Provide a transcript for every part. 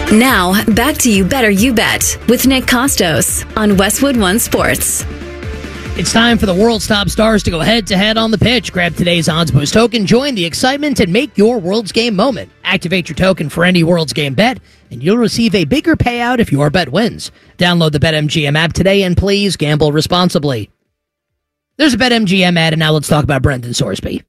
Now, back to You Better You Bet with Nick Costos on Westwood One Sports. It's time for the world's top stars to go head-to-head on the pitch. Grab today's Odds Boost token, join the excitement, and make your World's Game moment. Activate your token for any World's Game bet, and you'll receive a bigger payout if your bet wins. Download the BetMGM app today, and please gamble responsibly. There's a BetMGM ad, and now let's talk about Brendan Sorsby.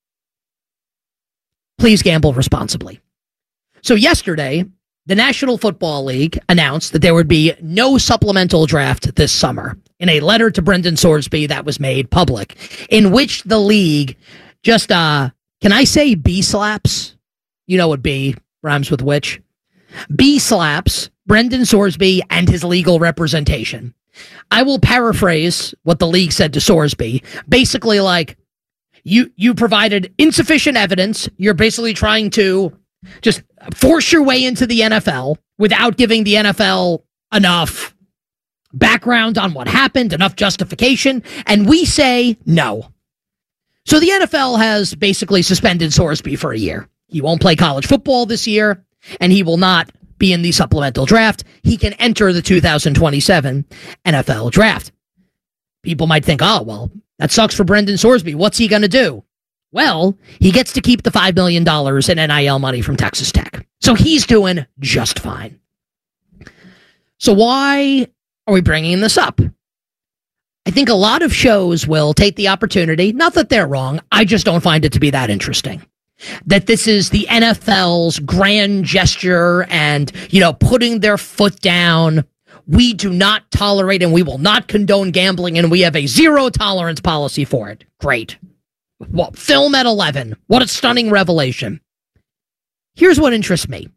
Please gamble responsibly. So yesterday, the National Football League announced that there would be no supplemental draft this summer in a letter to Brendan Sorsby that was made public, in which the league just, can I say B-slaps? You know what B rhymes with which? B-slaps Brendan Sorsby and his legal representation. I will paraphrase what the league said to Sorsby. Basically like, you provided insufficient evidence. You're basically trying to just force your way into the NFL without giving the NFL enough background on what happened, enough justification, and we say no. So the NFL has basically suspended Sorsby for a year. He won't play college football this year, and he will not be in the supplemental draft. He can enter the 2027 NFL draft. People might think, oh, well, that sucks for Brendan Sorsby. What's he going to do? Well, he gets to keep the $5 million in NIL money from Texas Tech. So he's doing just fine. So why are we bringing this up? I think a lot of shows will take the opportunity, not that they're wrong, I just don't find it to be that interesting, that this is the NFL's grand gesture and, putting their foot down. We do not tolerate and we will not condone gambling, and we have a zero tolerance policy for it. Great. Well, film at 11. What a stunning revelation. Here's what interests me.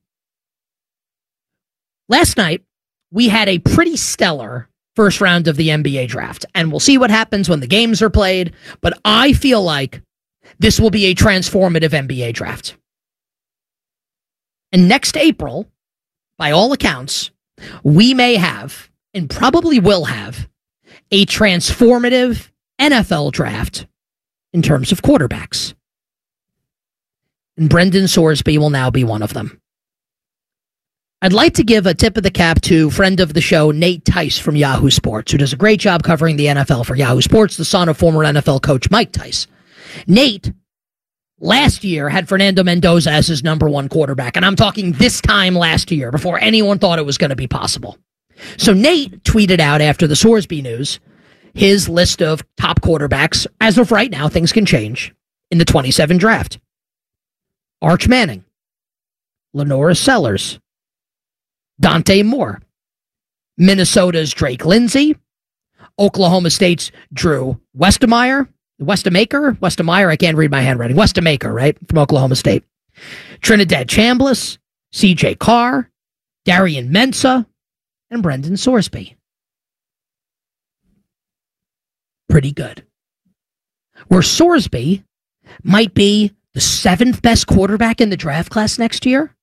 Last night, we had a pretty stellar first round of the NBA draft, and we'll see what happens when the games are played, but I feel like this will be a transformative NBA draft. And next April, by all accounts, we may have, and probably will have, a transformative NFL draft in terms of quarterbacks. And Brendan Sorsby will now be one of them. I'd like to give a tip of the cap to friend of the show, Nate Tice from Yahoo Sports, who does a great job covering the NFL for Yahoo Sports, the son of former NFL coach Mike Tice. Nate, last year, had Fernando Mendoza as his number one quarterback, and I'm talking this time last year, before anyone thought it was going to be possible. So Nate tweeted out after the Sorsby news his list of top quarterbacks. As of right now, things can change in the 27 draft. Arch Manning, Lenora Sellers, Dante Moore, Minnesota's Drake Lindsay, Oklahoma State's Drew Westemacher, I can't read my handwriting, Westemacher, right, from Oklahoma State, Trinidad Chambliss, CJ Carr, Darian Mensah, and Brendan Sorsby. Pretty good. Where Sorsby might be the 7th best quarterback in the draft class next year.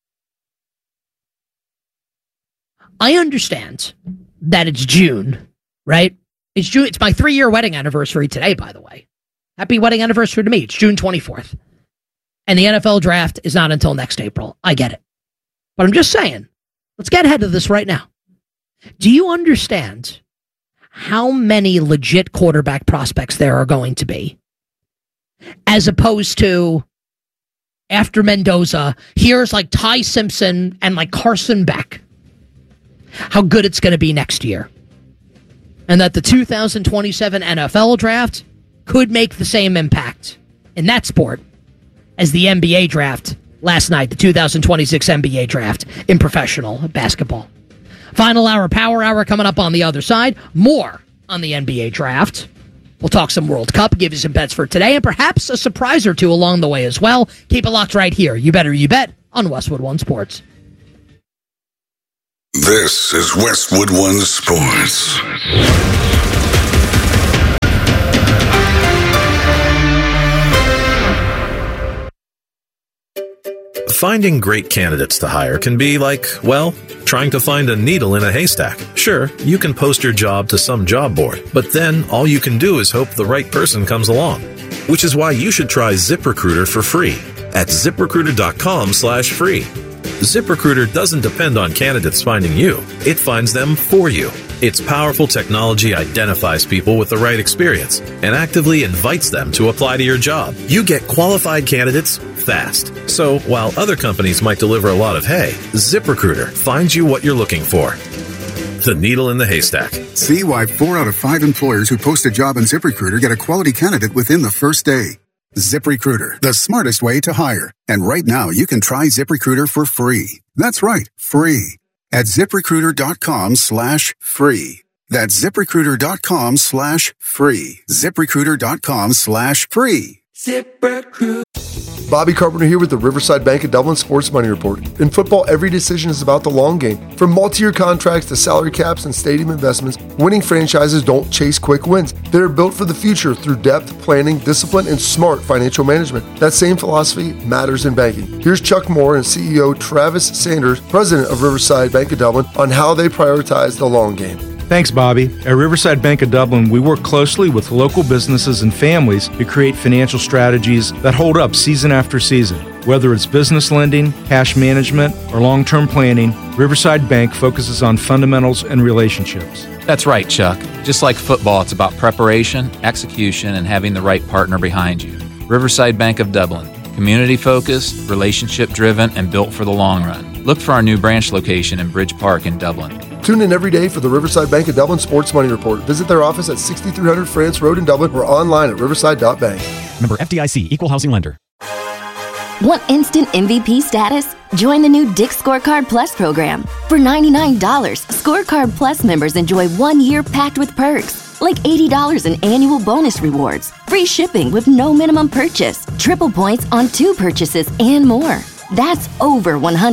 I understand that it's June, right? It's June. It's my 3-year wedding anniversary today, by the way. Happy wedding anniversary to me. It's June 24th. And the NFL draft is not until next April. I get it. But I'm just saying, let's get ahead of this right now. Do you understand how many legit quarterback prospects there are going to be? As opposed to, after Mendoza, here's like Ty Simpson and like Carson Beck. How good it's going to be next year. And that the 2027 NFL draft could make the same impact in that sport as the NBA draft last night, the 2026 NBA draft in professional basketball. Final hour, power hour coming up on the other side. More on the NBA draft. We'll talk some World Cup, give you some bets for today, and perhaps a surprise or two along the way as well. Keep it locked right here. You Better You Bet on Westwood One Sports. This is Westwood One Sports. Finding great candidates to hire can be like, well, trying to find a needle in a haystack. Sure, you can post your job to some job board, but then all you can do is hope the right person comes along. Which is why you should try ZipRecruiter for free at ZipRecruiter.com/free. ZipRecruiter doesn't depend on candidates finding you. It finds them for you. Its powerful technology identifies people with the right experience and actively invites them to apply to your job. You get qualified candidates fast. So while other companies might deliver a lot of hay, ZipRecruiter finds you what you're looking for. The needle in the haystack. See why 4 out of 5 employers who post a job on ZipRecruiter get a quality candidate within the first day. ZipRecruiter, the smartest way to hire. And right now, you can try ZipRecruiter for free. That's right, free. At ZipRecruiter.com/free. That's ZipRecruiter.com/free. ZipRecruiter.com/free. ZipRecruiter. Bobby Carpenter here with the Riverside Bank of Dublin Sports Money Report. In football, every decision is about the long game. From multi-year contracts to salary caps and stadium investments, winning franchises don't chase quick wins. They're built for the future through depth, planning, discipline, and smart financial management. That same philosophy matters in banking. Here's Chuck Moore and CEO Travis Sanders, president of Riverside Bank of Dublin, on how they prioritize the long game. Thanks, Bobby. At Riverside Bank of Dublin, we work closely with local businesses and families to create financial strategies that hold up season after season. Whether it's business lending, cash management, or long-term planning, Riverside Bank focuses on fundamentals and relationships. That's right, Chuck. Just like football, it's about preparation, execution, and having the right partner behind you. Riverside Bank of Dublin. Community-focused, relationship-driven, and built for the long run. Look for our new branch location in Bridge Park in Dublin. Tune in every day for the Riverside Bank of Dublin Sports Money Report. Visit their office at 6300 France Road in Dublin or online at riverside.bank. Member FDIC, Equal Housing Lender. Want instant MVP status? Join the new Dick's Scorecard Plus program. For $99, Scorecard Plus members enjoy 1 year packed with perks, like $80 in annual bonus rewards, free shipping with no minimum purchase, triple points on 2 purchases, and more. That's over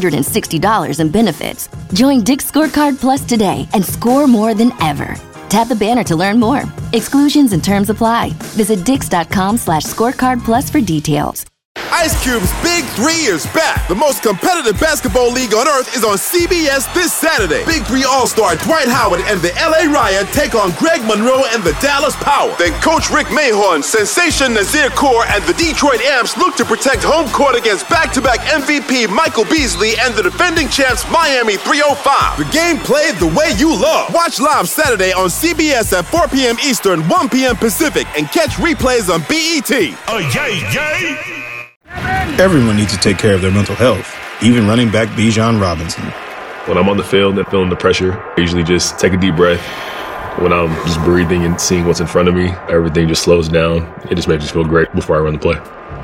$160 in benefits. Join Dick's Scorecard Plus today and score more than ever. Tap the banner to learn more. Exclusions and terms apply. Visit Dix.com/scorecard plus for details. Ice Cube's Big 3 is back. The most competitive basketball league on earth is on CBS this Saturday. Big 3 All-Star Dwight Howard and the LA Riot take on Greg Monroe and the Dallas Power. Then Coach Rick Mahorn, Sensation Nazir Kaur, and the Detroit Amps look to protect home court against back-to-back MVP Michael Beasley and the defending champs Miami 305. The game played the way you love. Watch live Saturday on CBS at 4 p.m. Eastern, 1 p.m. Pacific, and catch replays on BET. Oh, yay, yay! Everyone needs to take care of their mental health, even running back Bijan Robinson. When I'm on the field and feeling the pressure, I usually just take a deep breath. When I'm just breathing and seeing what's in front of me, everything just slows down. It just makes me feel great before I run the play.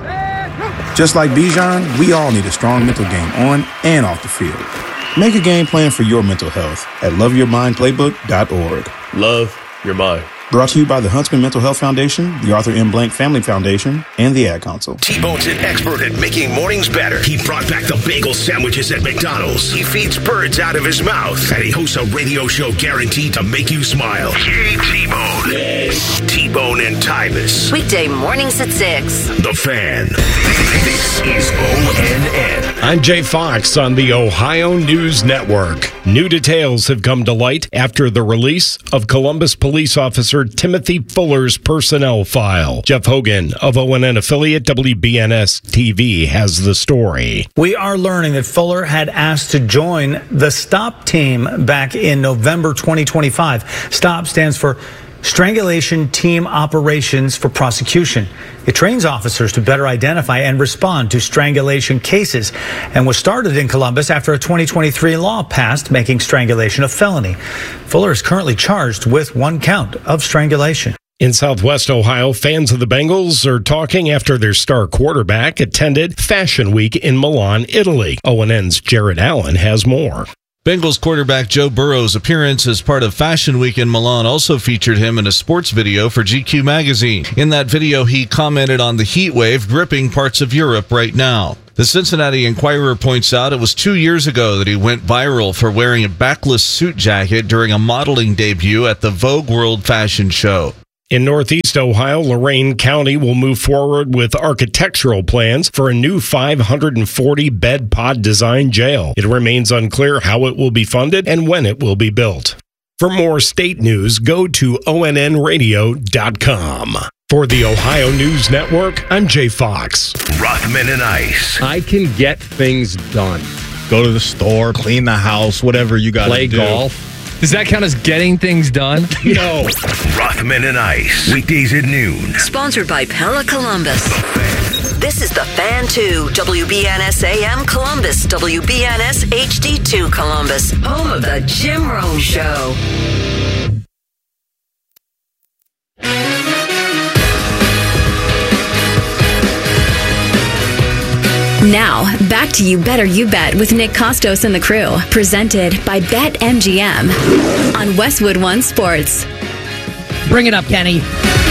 Just like Bijan, we all need a strong mental game on and off the field. Make a game plan for your mental health at loveyourmindplaybook.org. Love your mind. Brought to you by the Huntsman Mental Health Foundation, the Arthur M. Blank Family Foundation, and the Ad Council. T-Bone's an expert at making mornings better. He brought back the bagel sandwiches at McDonald's. He feeds birds out of his mouth. And he hosts a radio show guaranteed to make you smile. Yay, T-Bone. Yes. T-Bone and Tyvis. Weekday mornings at 6. The Fan. This is ONN. I'm Jay Fox on the Ohio News Network. New details have come to light after the release of Columbus police officer Timothy Fuller's personnel file. Jeff Hogan of ONN affiliate WBNS TV has the story. We are learning that Fuller had asked to join the STOP team back in November 2025. STOP stands for Strangulation Team Operations for Prosecution. It trains officers to better identify and respond to strangulation cases and was started in Columbus after a 2023 law passed making strangulation a felony. Fuller is currently charged with 1 count of strangulation. In Southwest Ohio, fans of the Bengals are talking after their star quarterback attended Fashion Week in Milan, Italy. ONN's Jared Allen has more. Bengals quarterback Joe Burrow's appearance as part of Fashion Week in Milan also featured him in a sports video for GQ magazine. In that video, he commented on the heat wave gripping parts of Europe right now. The Cincinnati Enquirer points out it was 2 years ago that he went viral for wearing a backless suit jacket during a modeling debut at the Vogue World Fashion Show. In Northeast Ohio, Lorain County will move forward with architectural plans for a new 540-bed pod design jail. It remains unclear how it will be funded and when it will be built. For more state news, go to ONNradio.com. For the Ohio News Network, I'm Jay Fox. Rothman and Ice. I can get things done. go to the store, clean the house, whatever you got to do. Play golf. Does that count as getting things done? No. Rothman and Ice, weekdays at noon. Sponsored by Pella Columbus. This is the Fan 2, WBNS AM Columbus, WBNS HD2 Columbus, home of the Jim Rome Show. Now, back to You Better You Bet with Nick Costos and the crew. Presented by BetMGM on Westwood One Sports. Bring it up, Kenny.